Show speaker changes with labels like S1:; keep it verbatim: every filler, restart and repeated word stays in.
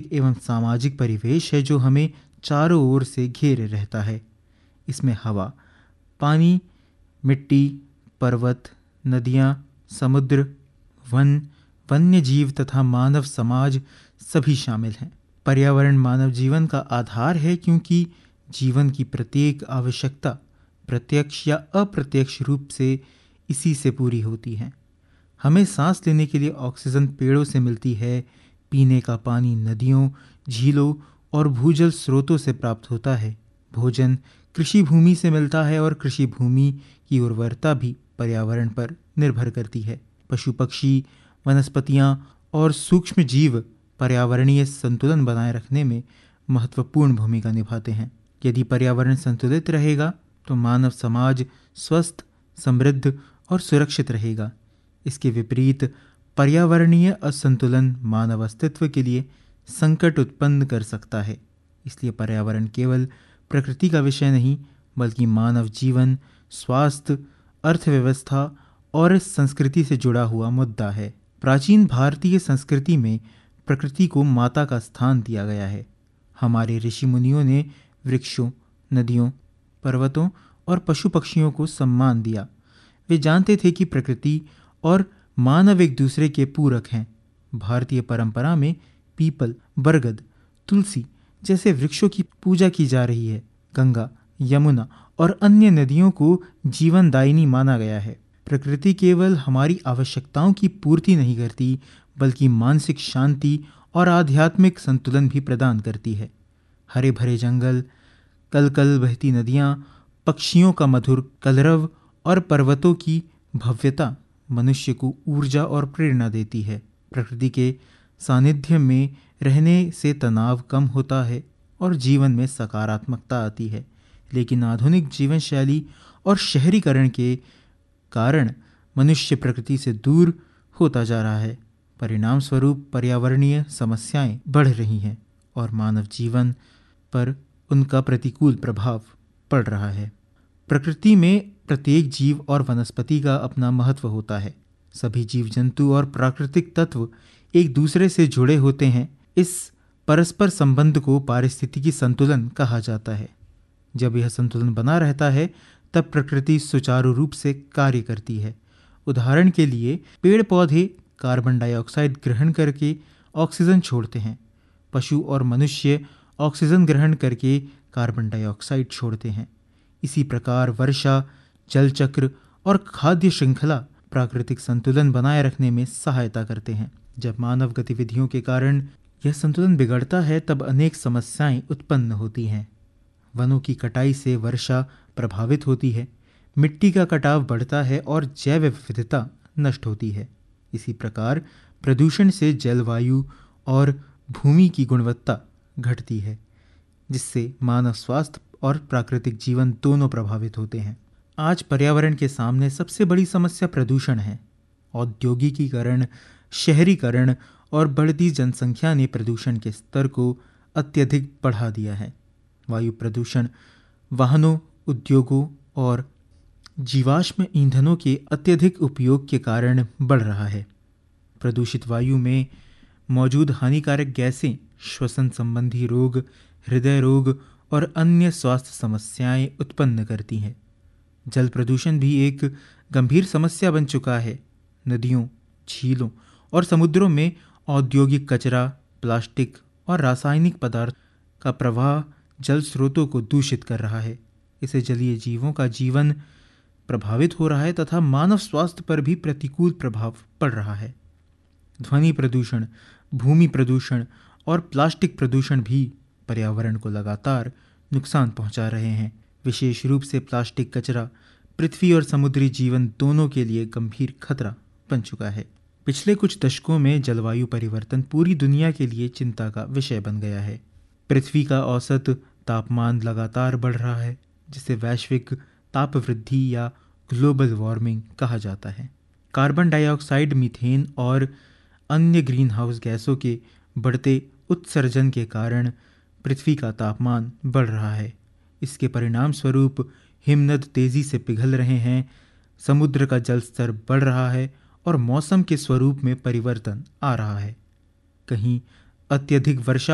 S1: एवं सामाजिक परिवेश है जो हमें चारों ओर से घेरे रहता है। इसमें हवा, पानी, मिट्टी, पर्वत, नदियाँ, समुद्र, वन, वन्य जीव तथा मानव समाज सभी शामिल हैं। पर्यावरण मानव जीवन का आधार है क्योंकि जीवन की प्रत्येक आवश्यकता प्रत्यक्ष या अप्रत्यक्ष रूप से इसी से पूरी होती है। हमें सांस लेने के लिए ऑक्सीजन पेड़ों से मिलती है, पीने का पानी नदियों, झीलों और भूजल स्रोतों से प्राप्त होता है। भोजन कृषि भूमि से मिलता है और कृषि भूमि की उर्वरता भी पर्यावरण पर निर्भर करती है। पशु पक्षी, वनस्पतियाँ और सूक्ष्म जीव पर्यावरणीय संतुलन बनाए रखने में महत्वपूर्ण भूमिका निभाते हैं। यदि पर्यावरण संतुलित रहेगा तो मानव समाज स्वस्थ, समृद्ध और सुरक्षित रहेगा। इसके विपरीत पर्यावरणीय असंतुलन मानव अस्तित्व के लिए संकट उत्पन्न कर सकता है। इसलिए पर्यावरण केवल प्रकृति का विषय नहीं बल्कि मानव जीवन, स्वास्थ्य, अर्थव्यवस्था और संस्कृति से जुड़ा हुआ मुद्दा है। प्राचीन भारतीय संस्कृति में प्रकृति को माता का स्थान दिया गया है। हमारे ऋषि मुनियों ने वृक्षों, नदियों, पर्वतों और पशु पक्षियों को सम्मान दिया। वे जानते थे कि प्रकृति और मानव एक दूसरे के पूरक हैं। भारतीय परंपरा में पीपल, बरगद, तुलसी जैसे वृक्षों की पूजा की जा रही है। गंगा, यमुना और अन्य नदियों को जीवनदायिनी माना गया है। प्रकृति केवल हमारी आवश्यकताओं की पूर्ति नहीं करती बल्कि मानसिक शांति और आध्यात्मिक संतुलन भी प्रदान करती है। हरे भरे जंगल, कल कल बहती नदियाँ, पक्षियों का मधुर कलरव और पर्वतों की भव्यता मनुष्य को ऊर्जा और प्रेरणा देती है। प्रकृति के सानिध्य में रहने से तनाव कम होता है और जीवन में सकारात्मकता आती है। लेकिन आधुनिक जीवन शैली और शहरीकरण के कारण मनुष्य प्रकृति से दूर होता जा रहा है। परिणाम स्वरूप पर्यावरणीय समस्याएं बढ़ रही हैं और मानव जीवन पर उनका प्रतिकूल प्रभाव पड़ रहा है। प्रकृति में प्रत्येक जीव और वनस्पति का अपना महत्व होता है। सभी जीव जंतु और प्राकृतिक तत्व एक दूसरे से जुड़े होते हैं। इस परस्पर संबंध को पारिस्थितिकी संतुलन कहा जाता है। जब यह संतुलन बना रहता है तब प्रकृति सुचारू रूप से कार्य करती है। उदाहरण के लिए पेड़ पौधे कार्बन डाइऑक्साइड ग्रहण करके ऑक्सीजन छोड़ते हैं। पशु और मनुष्य ऑक्सीजन ग्रहण करके कार्बन डाइऑक्साइड छोड़ते हैं। इसी प्रकार वर्षा, जल चक्र और खाद्य श्रृंखला प्राकृतिक संतुलन बनाए रखने में सहायता करते हैं। जब मानव गतिविधियों के कारण यह संतुलन बिगड़ता है तब अनेक समस्याएं उत्पन्न होती हैं। वनों की कटाई से वर्षा प्रभावित होती है, मिट्टी का कटाव बढ़ता है और जैव विविधता नष्ट होती है। इसी प्रकार प्रदूषण से जलवायु और भूमि की गुणवत्ता घटती है, जिससे मानव स्वास्थ्य और प्राकृतिक जीवन दोनों प्रभावित होते हैं। आज पर्यावरण के सामने सबसे बड़ी समस्या प्रदूषण है। औद्योगिकीकरण, शहरीकरण और बढ़ती जनसंख्या ने प्रदूषण के स्तर को अत्यधिक बढ़ा दिया है। वायु प्रदूषण वाहनों, उद्योगों और जीवाश्म ईंधनों के अत्यधिक उपयोग के कारण बढ़ रहा है। प्रदूषित वायु में मौजूद हानिकारक गैसें श्वसन संबंधी रोग, हृदय रोग और अन्य स्वास्थ्य समस्याएं उत्पन्न करती हैं। जल प्रदूषण भी एक गंभीर समस्या बन चुका है। नदियों, झीलों और समुद्रों में औद्योगिक कचरा, प्लास्टिक और रासायनिक पदार्थ का प्रवाह जल स्रोतों को दूषित कर रहा है। इससे जलीय जीवों का जीवन प्रभावित हो रहा है तथा मानव स्वास्थ्य पर भी प्रतिकूल प्रभाव पड़ रहा है। ध्वनि प्रदूषण, भूमि प्रदूषण और प्लास्टिक प्रदूषण भी पर्यावरण को लगातार नुकसान पहुंचा रहे हैं। विशेष रूप से प्लास्टिक कचरा पृथ्वी और समुद्री जीवन दोनों के लिए गंभीर खतरा बन चुका है। पिछले कुछ दशकों में जलवायु परिवर्तन पूरी दुनिया के लिए चिंता का विषय बन गया है। पृथ्वी का औसत तापमान लगातार बढ़ रहा है, जिसे वैश्विक ताप वृद्धि या ग्लोबल वार्मिंग कहा जाता है। कार्बन डाइऑक्साइड, मीथेन और अन्य ग्रीन हाउस गैसों के बढ़ते उत्सर्जन के कारण पृथ्वी का तापमान बढ़ रहा है। इसके परिणाम स्वरूप हिमनद तेजी से पिघल रहे हैं, समुद्र का जल स्तर बढ़ रहा है और मौसम के स्वरूप में परिवर्तन आ रहा है। कहीं अत्यधिक वर्षा